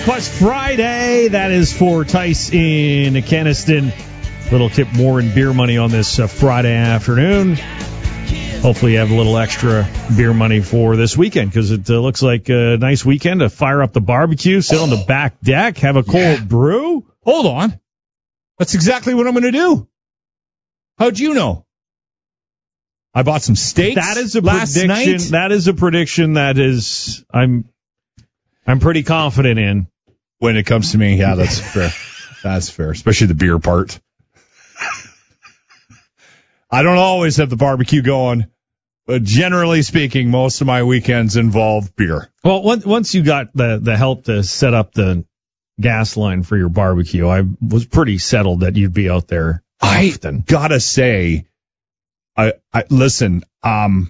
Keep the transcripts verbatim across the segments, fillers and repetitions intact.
Request Friday. That is for Tice in Keniston. Little tip more in beer money on this uh, Friday afternoon. Hopefully you have a little extra beer money for this weekend because it uh, looks like a nice weekend to fire up the barbecue, sit on the back deck, have a cold yeah. brew. Hold on. That's exactly what I'm going to do. How'd you know? I bought some steaks that is a last prediction, night. That is a prediction that is I'm I'm pretty confident in. When it comes to me, yeah, that's fair. That's fair, especially the beer part. I don't always have the barbecue going, but generally speaking, most of my weekends involve beer. Well, once you got the, the help to set up the gas line for your barbecue, I was pretty settled that you'd be out there often. I gotta say, I, I listen, um,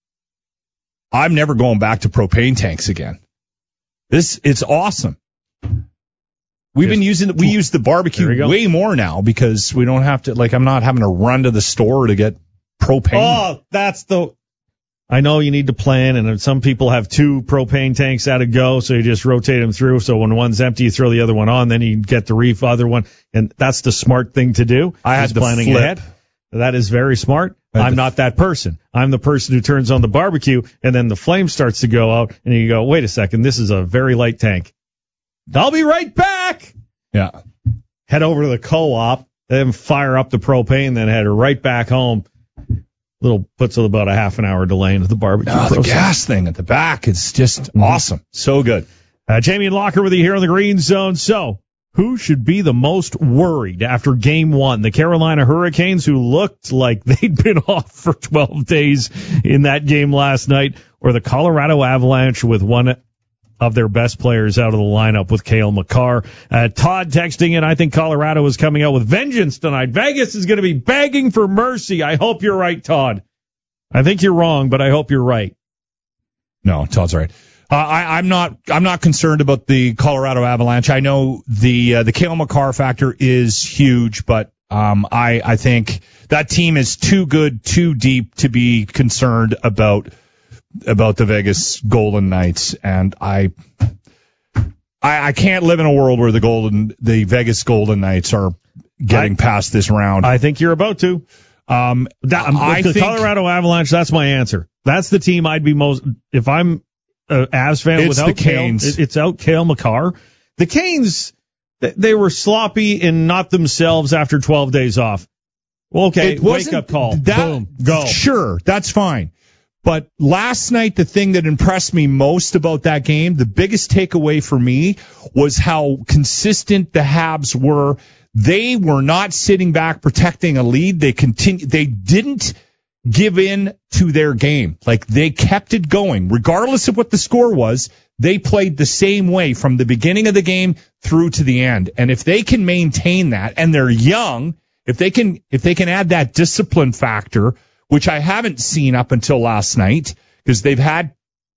I'm never going back to propane tanks again. This, it's awesome. We've Just, been using, we use the barbecue way more now because we don't have to, like, I'm not having to run to the store to get propane. Oh, that's the, I know you need to plan, and some people have two propane tanks at a go, so you just rotate them through. So when one's empty, you throw the other one on, then you get the reef other one, and that's the smart thing to do. I had the planning flip. ahead. That is very smart. I'm not that person. I'm the person who turns on the barbecue, and then the flame starts to go out, and you go, wait a second, this is a very light tank. I'll be right back. Yeah. Head over to the co-op, then fire up the propane, then head right back home. Little puts about a half an hour delay into the barbecue. Oh, the gas thing at the back is just mm-hmm. awesome. So good. Uh, Jamie and Locker with you here on the Green Zone. So, who should be the most worried after game one? The Carolina Hurricanes, who looked like they'd been off for twelve days in that game last night, or the Colorado Avalanche with one of their best players out of the lineup with Cale Makar. Uh, Todd texting in, I think Colorado is coming out with vengeance tonight. Vegas is going to be begging for mercy. I hope you're right, Todd. I think you're wrong, but I hope you're right. No, Todd's right. Uh, I, I'm not. I'm not concerned about the Colorado Avalanche. I know the uh, the Cale Makar factor is huge, but um, I I think that team is too good, too deep to be concerned about. about the Vegas Golden Knights, and I, I I can't live in a world where the Golden the Vegas Golden Knights are getting I, past this round. I think you're about to. Um, that, I the think, Colorado Avalanche. That's my answer. That's the team I'd be most if I'm a Avs fan. It's without the Canes. Cale, it's out Cale Makar. The Canes, they were sloppy and not themselves after twelve days off. Well, okay, wake up call. That, Boom, go. Sure, that's fine. But last night, the thing that impressed me most about that game, the biggest takeaway for me, was how consistent the Habs were. They were not sitting back protecting a lead. They continue. They didn't give in to their game. Like, they kept it going. Regardless of what the score was, they played the same way from the beginning of the game through to the end. And if they can maintain that, and they're young, if they can, if they can add that discipline factor, which I haven't seen up until last night, because they've had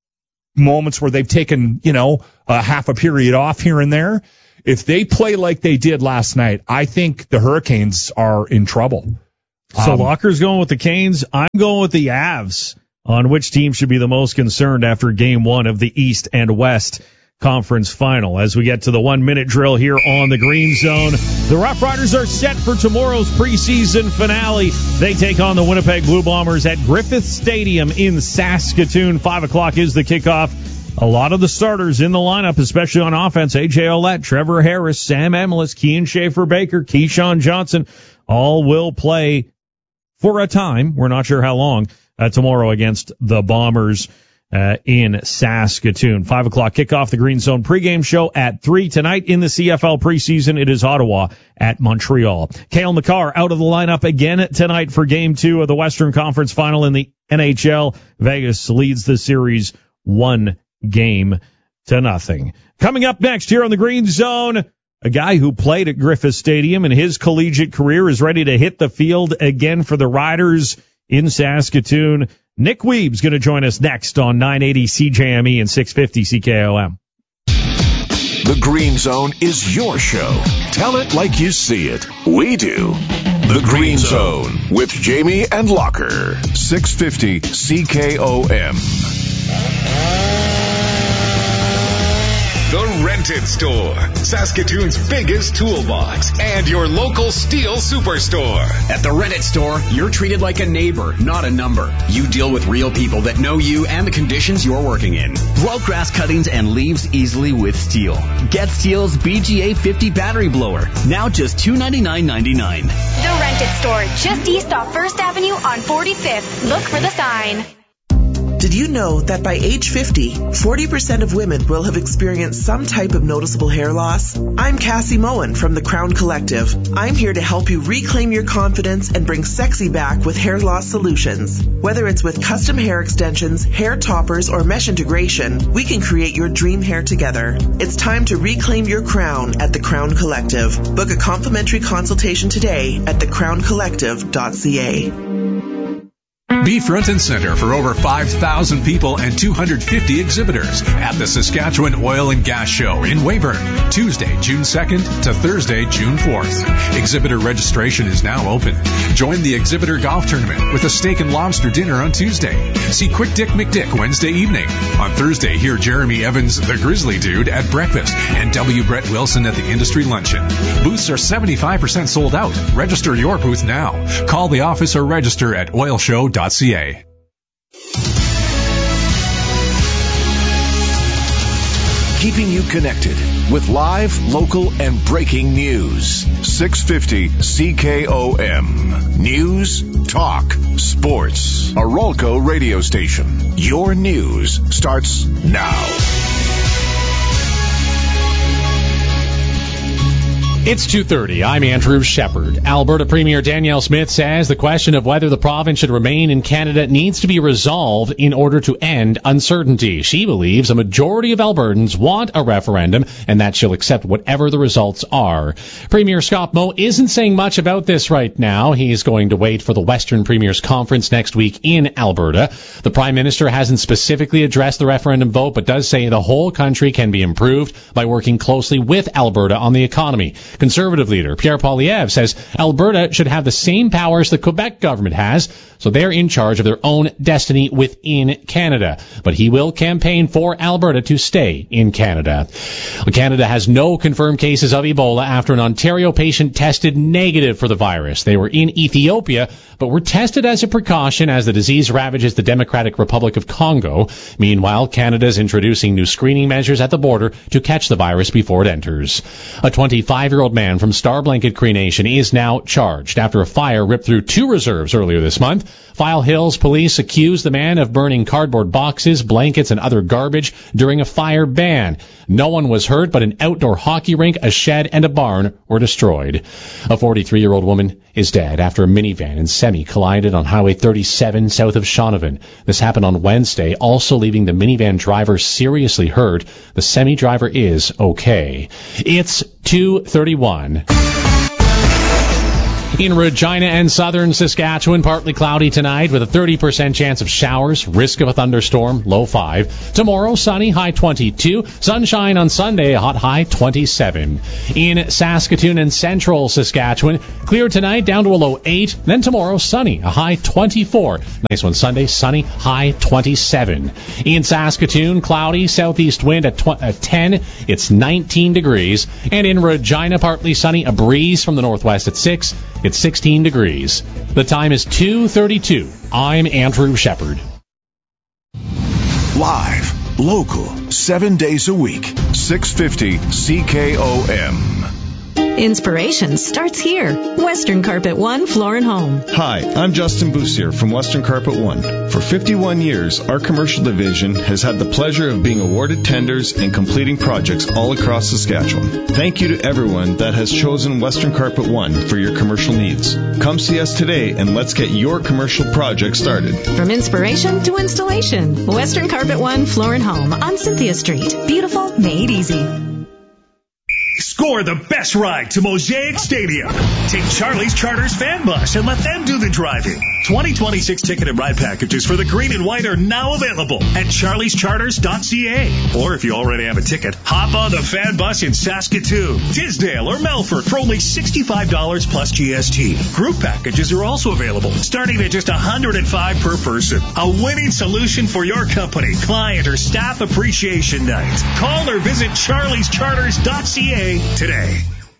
moments where they've taken, you know, a half a period off here and there. If they play like they did last night, I think the Hurricanes are in trouble. So um, Locker's going with the Canes. I'm going with the Avs on which team should be the most concerned after game one of the East and West Conference Final. As we get to the one-minute drill here on the Green Zone, the Rough Riders are set for tomorrow's preseason finale. They take on the Winnipeg Blue Bombers at Griffith Stadium in Saskatoon. Five o'clock is the kickoff. A lot of the starters in the lineup, especially on offense, A J Ouellette, Trevor Harris, Sam Emilus, Kean Schaefer-Baker, Keyshawn Johnson, all will play for a time. We're not sure how long uh, tomorrow against the Bombers. Uh, in Saskatoon. Five o'clock kickoff, the Green Zone pregame show at three tonight in the C F L preseason. It is Ottawa at Montreal. Cale Makar out of the lineup again tonight for game two of the Western Conference Final in the N H L. Vegas leads the series one game to nothing. Coming up next here on the Green Zone, a guy who played at Griffith Stadium in his collegiate career is ready to hit the field again for the Riders in Saskatoon. Nick Weeb's going to join us next on nine eighty C J M E and six fifty C K O M. The Green Zone is your show. Tell it like you see it. We do. The Green Zone with Jamie and Locker. six fifty C K O M. The Rented Store, Saskatoon's biggest toolbox and your local steel superstore. At the Rented Store, you're treated like a neighbor, not a number. You deal with real people that know you and the conditions you're working in. Blow grass cuttings and leaves easily with Steel. Get Steel's B G A fifty battery blower, now just two hundred ninety-nine dollars and ninety-nine cents. The Rented Store, just east off First Avenue on forty-fifth. Look for the sign. Did you know that by age fifty, forty percent of women will have experienced some type of noticeable hair loss? I'm Cassie Moen from the Crown Collective. I'm here to help you reclaim your confidence and bring sexy back with hair loss solutions. Whether it's with custom hair extensions, hair toppers, or mesh integration, we can create your dream hair together. It's time to reclaim your crown at the Crown Collective. Book a complimentary consultation today at the crown collective dot c a. Be front and center for over five thousand people and two hundred fifty exhibitors at the Saskatchewan Oil and Gas Show in Weyburn, Tuesday, June second to Thursday, June fourth. Exhibitor registration is now open. Join the exhibitor golf tournament with a steak and lobster dinner on Tuesday. See Quick Dick McDick Wednesday evening. On Thursday, hear Jeremy Evans, the Grizzly Dude, at breakfast and W. Brett Wilson at the industry luncheon. Booths are seventy-five percent sold out. Register your booth now. Call the office or register at oil show dot c a. Keeping you connected with live, local, and breaking news. six fifty C K O M. News, talk, sports. A Rolco radio station. Your news starts now. It's two thirty. I'm Andrew Shepard. Alberta Premier Danielle Smith says the question of whether the province should remain in Canada needs to be resolved in order to end uncertainty. She believes a majority of Albertans want a referendum and that she'll accept whatever the results are. Premier Scott Moe isn't saying much about this right now. He's going to wait for the Western Premiers Conference next week in Alberta. The Prime Minister hasn't specifically addressed the referendum vote, but does say the whole country can be improved by working closely with Alberta on the economy. Conservative leader Pierre Poilievre says Alberta should have the same powers the Quebec government has, so they're in charge of their own destiny within Canada. But he will campaign for Alberta to stay in Canada. Canada has no confirmed cases of Ebola after an Ontario patient tested negative for the virus. They were in Ethiopia, but were tested as a precaution as the disease ravages the Democratic Republic of Congo. Meanwhile, Canada is introducing new screening measures at the border to catch the virus before it enters. A twenty-five-year-old man from Star Blanket Cree Nation is now charged after a fire ripped through two reserves earlier this month. File Hills police accuse the man of burning cardboard boxes, blankets, and other garbage during a fire ban. No one was hurt, but an outdoor hockey rink, a shed, and a barn were destroyed. A forty-three-year-old woman is dead after a minivan and semi collided on Highway thirty-seven south of Shaunavon. This happened on Wednesday, also leaving the minivan driver seriously hurt. The semi driver is okay. It's two thirty-one. In Regina and southern Saskatchewan, partly cloudy tonight with a thirty percent chance of showers, risk of a thunderstorm, low five. Tomorrow, sunny, high twenty-two. Sunshine on Sunday, a hot high twenty-seven. In Saskatoon and central Saskatchewan, clear tonight, down to a low eight. Then tomorrow, sunny, a high twenty-four. Nice one Sunday, sunny, high twenty-seven. In Saskatoon, cloudy, southeast wind at, tw- at ten. It's nineteen degrees. And in Regina, partly sunny, a breeze from the northwest at six. It's sixteen degrees. The time is two thirty-two. I'm Andrew Shepard. Live, local, seven days a week. six fifty C K O M. Inspiration starts here. Western Carpet One Floor and Home. Hi, I'm Justin Boussier from Western Carpet One. For fifty-one years, our commercial division has had the pleasure of being awarded tenders and completing projects all across Saskatchewan. Thank you to everyone that has chosen Western Carpet One for your commercial needs. Come see us today and let's get your commercial project started. From inspiration to installation, Western Carpet One Floor and Home on Cynthia Street. Beautiful, made easy. Score the best ride to Mosaic Stadium. Take Charlie's Charters fan bus and let them do the driving. twenty twenty-six ticket and ride packages for the green and white are now available at charlies charters dot c a. Or if you already have a ticket, hop on the fan bus in Saskatoon, Tisdale, or Melfort for only sixty-five dollars plus G S T. Group packages are also available, starting at just one hundred five dollars per person. A winning solution for your company, client, or staff appreciation night. Call or visit charlies charters dot c a today.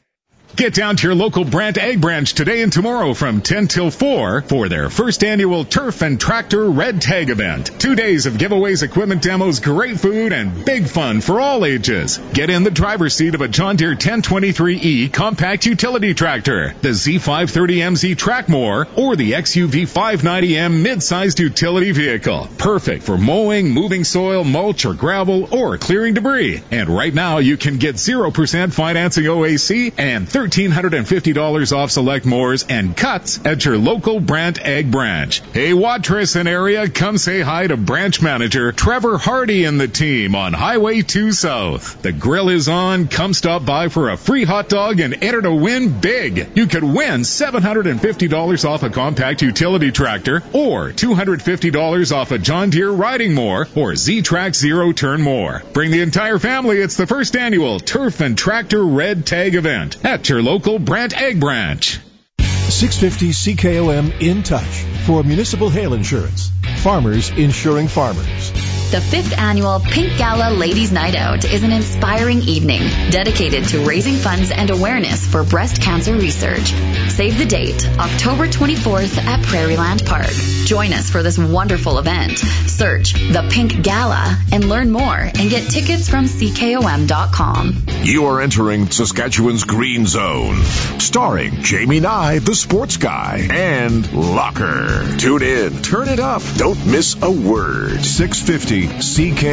Get down to your local Brandt Ag Branch today and tomorrow from ten till four for their first annual Turf and Tractor Red Tag event. Two days of giveaways, equipment demos, great food, and big fun for all ages. Get in the driver's seat of a John Deere ten twenty-three E compact utility tractor, the Z five thirty M Z track mower, or the X U V five ninety M mid-sized utility vehicle. Perfect for mowing, moving soil, mulch, or gravel, or clearing debris. And right now you can get zero percent financing O A C and one thousand three hundred fifty dollars off select mowers and cuts at your local Brandt Ag Branch. Hey, Watrous and area, come say hi to branch manager Trevor Hardy and the team on Highway two South. The grill is on. Come stop by for a free hot dog and enter to win big. You could win seven hundred fifty dollars off a compact utility tractor or two hundred fifty dollars off a John Deere riding mower or Z-Track zero-turn mower. Bring the entire family. It's the first annual Turf and Tractor Red Tag event at your local Brandt Ag Branch. six fifty C K O M in touch for municipal hail insurance. Farmers insuring farmers. The fifth annual Pink Gala Ladies Night Out is an inspiring evening dedicated to raising funds and awareness for breast cancer research. Save the date, October twenty-fourth at Prairieland Park. Join us for this wonderful event. Search The Pink Gala and learn more and get tickets from C K O M dot com. You are entering Saskatchewan's Green Zone, starring Jamie Nye, the sports guy, and Locker. Tune in, turn it up, don't miss a word. six fifty C K